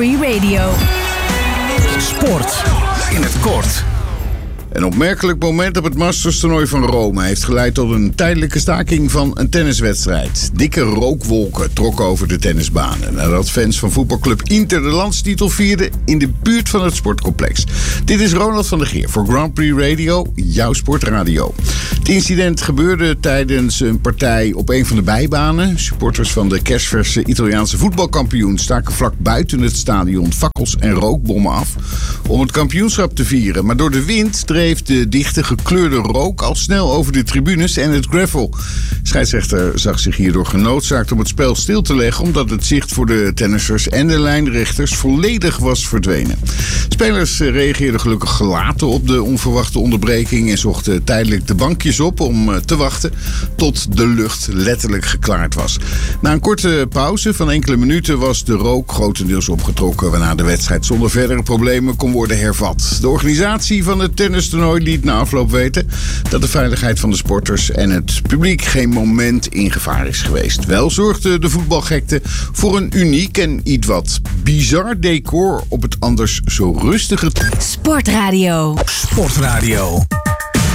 Free Radio. Sport in het kort. Een opmerkelijk moment op het Masters-toernooi van Rome heeft geleid tot een tijdelijke staking van een tenniswedstrijd. Dikke rookwolken trokken over de tennisbanen nadat fans van voetbalclub Inter de landstitel vierden in de buurt van het sportcomplex. Dit is Ronald van der Geer voor Grand Prix Radio, jouw sportradio. Het incident gebeurde tijdens een partij op een van de bijbanen. Supporters van de kersverse Italiaanse voetbalkampioen staken vlak buiten het stadion fakkels en rookbommen af om het kampioenschap te vieren. Maar door de wind dreef de dichte gekleurde rook al snel over de tribunes en het gravel. Scheidsrechter zag zich hierdoor genoodzaakt om het spel stil te leggen, omdat het zicht voor de tennissers en de lijnrechters volledig was verdwenen. Spelers reageerden gelukkig gelaten op de onverwachte onderbreking en zochten tijdelijk de bankjes op om te wachten tot de lucht letterlijk geklaard was. Na een korte pauze van enkele minuten was de rook grotendeels opgetrokken, waarna de wedstrijd zonder verdere problemen kon worden hervat. De organisatie van het tennistoernooi liet na afloop weten dat de veiligheid van de sporters en het publiek geen moment in gevaar is geweest. Wel zorgde de voetbalgekte voor een uniek en iets wat bizar decor op het anders zo rustige Sportradio. Sportradio.